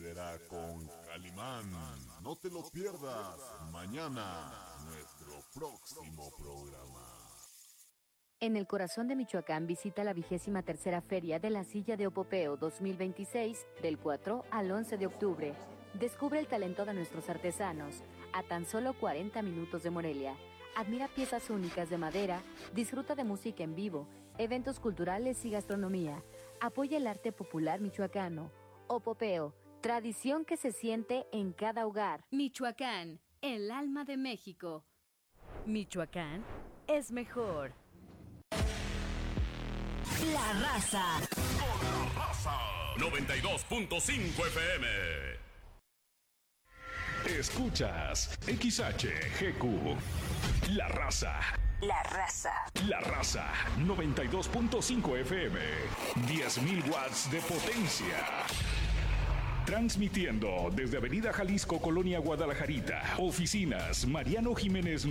sucederá con Calimán. No te lo pierdas mañana, nuestro próximo programa. En el corazón de Michoacán visita la 23ª Feria de la Silla de Opopeo 2026 del 4 al 11 de octubre. Descubre el talento de nuestros artesanos a tan solo 40 minutos de Morelia. Admira piezas únicas de madera, disfruta de música en vivo, eventos culturales y gastronomía. Apoya el arte popular michoacano. Opopeo, tradición que se siente en cada hogar. Michoacán, el alma de México. Michoacán es mejor. La Raza. Con la Raza. 92.5 FM. Escuchas XHGQ. La Raza. La Raza. La Raza. 92.5 FM. 10.000 watts de potencia. Transmitiendo desde Avenida Jalisco, Colonia Guadalajarita. Oficinas Mariano Jiménez